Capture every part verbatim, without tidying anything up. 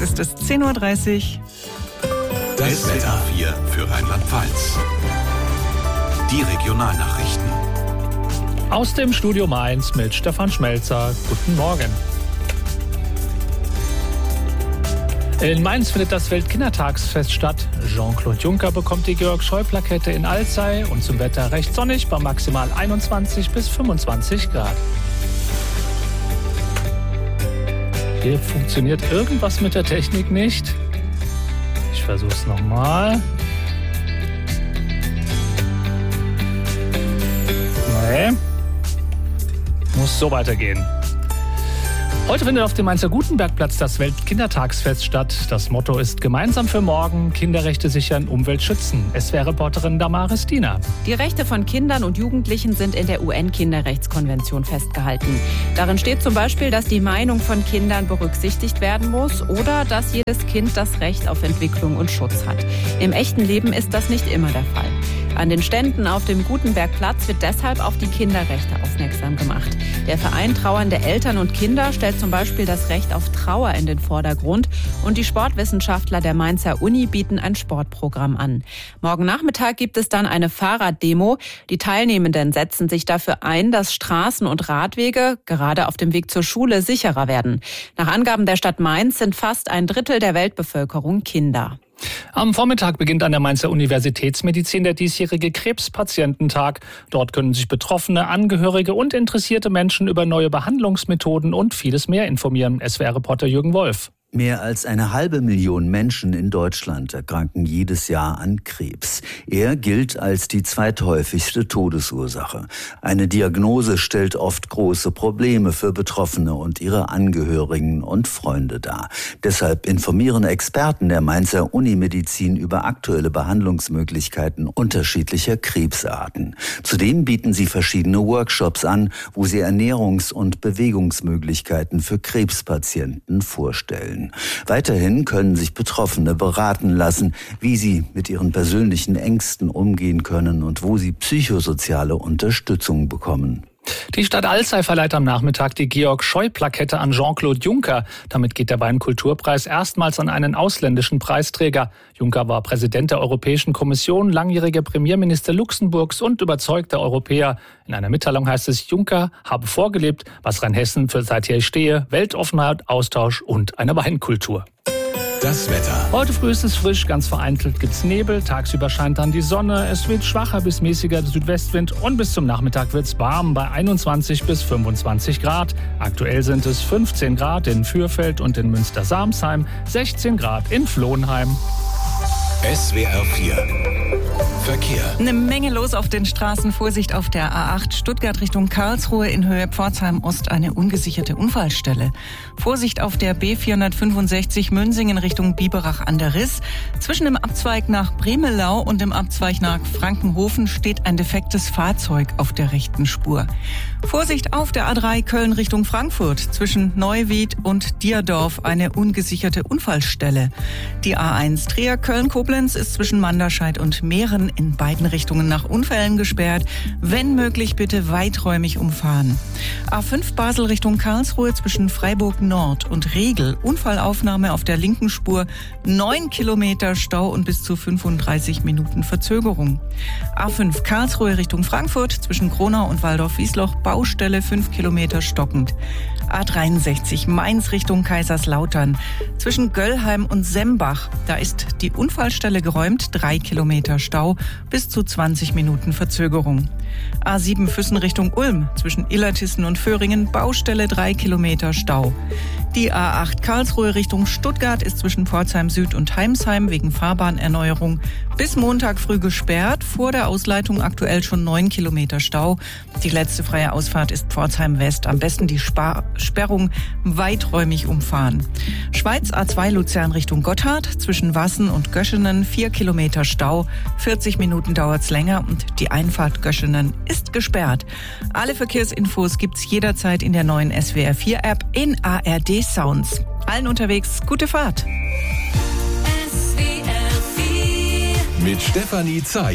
ist es zehn Uhr dreißig. Das Wetter hier für Rheinland-Pfalz. Die Regionalnachrichten. Aus dem Studio Mainz mit Stefan Schmelzer. Guten Morgen. In Mainz findet das Weltkindertagsfest statt. Jean-Claude Juncker bekommt die Georg-Scheu-Plakette in Alzey und zum Wetter recht sonnig bei maximal einundzwanzig bis fünfundzwanzig Grad. Hier funktioniert irgendwas mit der Technik nicht. Ich versuche es nochmal. Nee. Muss so weitergehen. Heute findet auf dem Mainzer Gutenbergplatz das Weltkindertagsfest statt. Das Motto ist gemeinsam für morgen, Kinderrechte sichern, Umwelt schützen. S W R-Reporterin Damaris Diener. Die Rechte von Kindern und Jugendlichen sind in der U N-Kinderrechtskonvention festgehalten. Darin steht zum Beispiel, dass die Meinung von Kindern berücksichtigt werden muss oder dass jedes Kind das Recht auf Entwicklung und Schutz hat. Im echten Leben ist das nicht immer der Fall. An den Ständen auf dem Gutenbergplatz wird deshalb auf die Kinderrechte aufmerksam gemacht. Der Verein Trauernde Eltern und Kinder stellt zum Beispiel das Recht auf Trauer in den Vordergrund und die Sportwissenschaftler der Mainzer Uni bieten ein Sportprogramm an. Morgen Nachmittag gibt es dann eine Fahrraddemo. Die Teilnehmenden setzen sich dafür ein, dass Straßen und Radwege, gerade auf dem Weg zur Schule, sicherer werden. Nach Angaben der Stadt Mainz sind fast ein Drittel der Weltbevölkerung Kinder. Am Vormittag beginnt an der Mainzer Universitätsmedizin der diesjährige Krebspatiententag. Dort können sich Betroffene, Angehörige und interessierte Menschen über neue Behandlungsmethoden und vieles mehr informieren. S W R-Reporter Jürgen Wolf. Mehr als eine halbe Million Menschen in Deutschland erkranken jedes Jahr an Krebs. Er gilt als die zweithäufigste Todesursache. Eine Diagnose stellt oft große Probleme für Betroffene und ihre Angehörigen und Freunde dar. Deshalb informieren Experten der Mainzer Unimedizin über aktuelle Behandlungsmöglichkeiten unterschiedlicher Krebsarten. Zudem bieten sie verschiedene Workshops an, wo sie Ernährungs- und Bewegungsmöglichkeiten für Krebspatienten vorstellen. Weiterhin können sich Betroffene beraten lassen, wie sie mit ihren persönlichen Ängsten umgehen können und wo sie psychosoziale Unterstützung bekommen. Die Stadt Alzey verleiht am Nachmittag die Georg-Scheu-Plakette an Jean-Claude Juncker. Damit geht der Weinkulturpreis erstmals an einen ausländischen Preisträger. Juncker war Präsident der Europäischen Kommission, langjähriger Premierminister Luxemburgs und überzeugter Europäer. In einer Mitteilung heißt es, Juncker habe vorgelebt, was Rheinhessen für seither stehe: Weltoffenheit, Austausch und eine Weinkultur. Das Wetter. Heute früh ist es frisch, ganz vereinzelt gibt's Nebel, tagsüber scheint dann die Sonne, es weht schwacher bis mäßiger Südwestwind und bis zum Nachmittag wird's warm bei einundzwanzig bis fünfundzwanzig Grad. Aktuell sind es fünfzehn Grad in Fürfeld und in Münster-Samsheim, sechzehn Grad in Flohenheim. S W R vier Verkehr. Eine Menge los auf den Straßen. Vorsicht auf der A acht Stuttgart Richtung Karlsruhe in Höhe Pforzheim Ost eine ungesicherte Unfallstelle. Vorsicht auf der B vierhundertfünfundsechzig Münsingen Richtung Biberach an der Riss. Zwischen dem Abzweig nach Bremelau und dem Abzweig nach Frankenhofen steht ein defektes Fahrzeug auf der rechten Spur. Vorsicht auf der A drei Köln Richtung Frankfurt. Zwischen Neuwied und Dierdorf eine ungesicherte Unfallstelle. Die A eins Trier Köln-Koblenz ist zwischen Manderscheid und Mehren in beiden Richtungen nach Unfällen gesperrt. Wenn möglich, bitte weiträumig umfahren. A fünf Basel Richtung Karlsruhe zwischen Freiburg Nord und Regel. Unfallaufnahme auf der linken Spur. Neun Kilometer Stau und bis zu fünfunddreißig Minuten Verzögerung. A fünf Karlsruhe Richtung Frankfurt zwischen Kronau und Waldorf-Wiesloch. Baustelle fünf Kilometer stockend. A dreiundsechzig Mainz Richtung Kaiserslautern. Zwischen Göllheim und Sembach. Da ist die Unfallstelle geräumt. Drei Kilometer Stau, bis zu zwanzig Minuten Verzögerung. A sieben Füssen Richtung Ulm. Zwischen Illertissen und Föhringen. Baustelle drei Kilometer Stau. Die A acht Karlsruhe Richtung Stuttgart ist zwischen Pforzheim Süd und Heimsheim wegen Fahrbahnerneuerung bis Montag früh gesperrt. Vor der Ausleitung aktuell schon neun Kilometer Stau. Die letzte freie Ausfahrt ist Pforzheim West. Am besten die Spar- Sperrung weiträumig umfahren. Schweiz A zwei Luzern Richtung Gotthard. Zwischen Wassen und Göschenen vier Kilometer Stau. vierzig Minuten dauert's länger und die Einfahrt Göschenen ist gesperrt. Alle Verkehrsinfos gibt's jederzeit in der neuen S W R vier App in A R D Sounds. Allen unterwegs gute Fahrt. Mit Stefanie Zayer.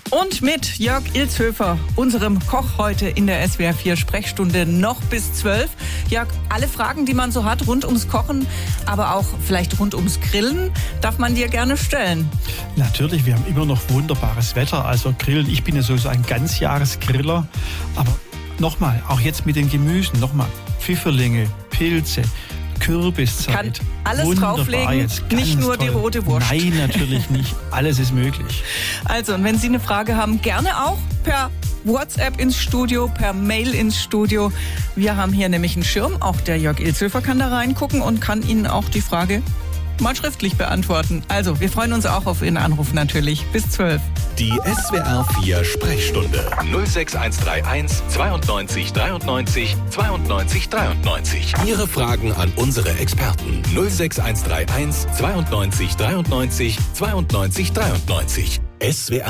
Und mit Jörg Ilzhöfer, unserem Koch heute in der S W R vier Sprechstunde noch bis zwölf. Jörg, alle Fragen, die man so hat rund ums Kochen, aber auch vielleicht rund ums Grillen, darf man dir gerne stellen. Natürlich, wir haben immer noch wunderbares Wetter. Also Grillen, ich bin ja sowieso ein Ganzjahresgriller. Aber nochmal, auch jetzt mit den Gemüsen, nochmal, Pfifferlinge, Pilze, Kürbiszeit. Kann alles Wunderbar, drauflegen, jetzt nicht nur toll. die rote Wurst. Nein, natürlich nicht. Alles ist möglich. Also, und wenn Sie eine Frage haben, gerne auch per WhatsApp ins Studio, per Mail ins Studio. Wir haben hier nämlich einen Schirm, auch der Jörg Ilzhöfer kann da reingucken und kann Ihnen auch die Frage mal schriftlich beantworten. Also, wir freuen uns auch auf Ihren Anruf natürlich. Bis zwölf. Die S W R vier Sprechstunde null sechs eins drei eins zweiundneunzig dreiundneunzig zweiundneunzig dreiundneunzig. Ihre Fragen an unsere Experten null sechs eins drei eins zweiundneunzig dreiundneunzig zweiundneunzig dreiundneunzig. S W R